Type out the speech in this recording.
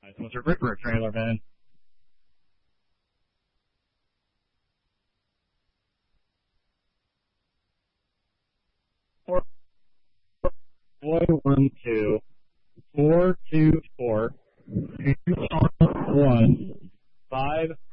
It was a Ripper trailer, man. Four, 412 424 2 1 5